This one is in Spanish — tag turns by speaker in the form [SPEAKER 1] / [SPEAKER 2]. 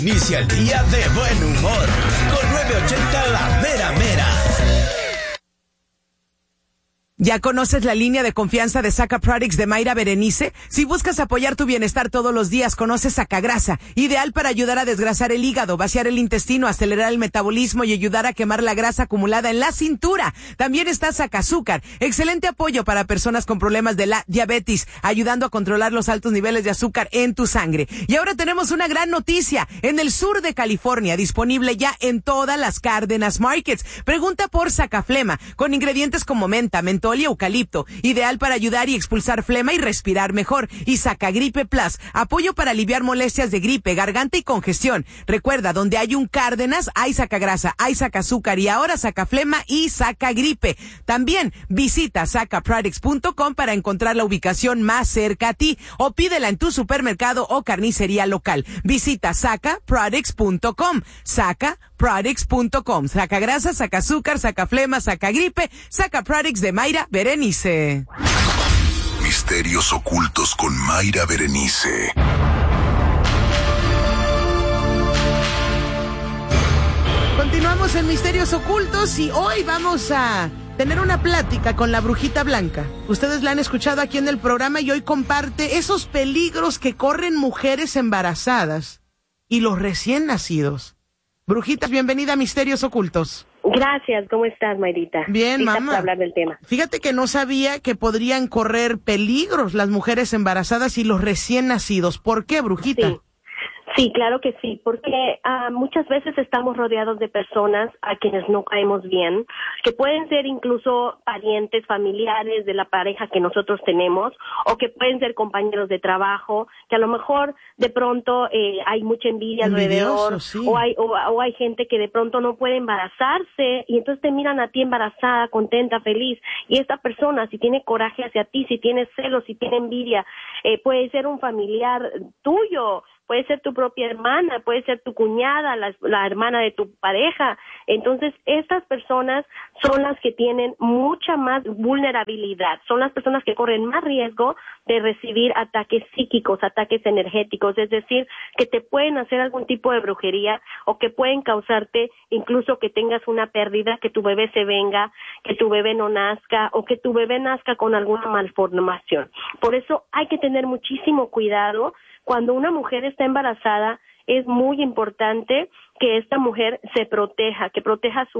[SPEAKER 1] Inicia el día de buen humor con 980 La Mera Mera.
[SPEAKER 2] ¿Ya conoces la línea de confianza de Saca Products de Mayra Berenice? Si buscas apoyar tu bienestar todos los días, conoce Sacagrasa, ideal para ayudar a desgrasar el hígado, vaciar el intestino, acelerar el metabolismo y ayudar a quemar la grasa acumulada en la cintura. También está Sacazúcar, excelente apoyo para personas con problemas de la diabetes, ayudando a controlar los altos niveles de azúcar en tu sangre. Y ahora tenemos una gran noticia, en el sur de California, disponible ya en todas las Cárdenas Markets. Pregunta por Sacaflema, con ingredientes como menta, mentol y eucalipto, ideal para ayudar y expulsar flema y respirar mejor. Y Sacagripe Plus, apoyo para aliviar molestias de gripe, garganta y congestión. Recuerda, donde hay un Cárdenas, hay Sacagrasa, hay Sacazúcar y ahora Sacaflema y Sacagripe. También visita sacaproducts.com para encontrar la ubicación más cerca a ti o pídela en tu supermercado o carnicería local. Visita sacaproducts.com, sacaproducts.com. Sacagrasa, Sacazúcar, Sacaflema, Sacagripe, Sacaproducts de Mayra Berenice.
[SPEAKER 3] Misterios ocultos con Mayra Berenice.
[SPEAKER 2] Continuamos en Misterios Ocultos y hoy vamos a tener una plática con la Brujita Blanca. Ustedes la han escuchado aquí en el programa y hoy comparte esos peligros que corren mujeres embarazadas y los recién nacidos. Brujitas, bienvenida a Misterios Ocultos.
[SPEAKER 4] Gracias, ¿cómo estás, Mayrita?
[SPEAKER 2] Bien, mamá.
[SPEAKER 4] Para hablar del tema.
[SPEAKER 2] Fíjate que no sabía que podrían correr peligros las mujeres embarazadas y los recién nacidos. ¿Por qué, Brujita?
[SPEAKER 4] Sí, claro que sí, porque muchas veces estamos rodeados de personas a quienes no caemos bien, que pueden ser incluso parientes, familiares de la pareja que nosotros tenemos, o que pueden ser compañeros de trabajo, que a lo mejor de pronto hay mucha envidia alrededor,
[SPEAKER 2] sí.
[SPEAKER 4] o hay gente que de pronto no puede embarazarse, y entonces te miran a ti embarazada, contenta, feliz, y esta persona, si tiene coraje hacia ti, si tiene celos, si tiene envidia, puede ser un familiar tuyo, puede ser tu propia hermana, puede ser tu cuñada, la hermana de tu pareja. Entonces, estas personas son las que tienen mucha más vulnerabilidad, son las personas que corren más riesgo de recibir ataques psíquicos, ataques energéticos, es decir, que te pueden hacer algún tipo de brujería o que pueden causarte incluso que tengas una pérdida, que tu bebé se venga, que tu bebé no nazca o que tu bebé nazca con alguna malformación. Por eso hay que tener muchísimo cuidado. Cuando una mujer está embarazada, es muy importante que esta mujer se proteja, que proteja a su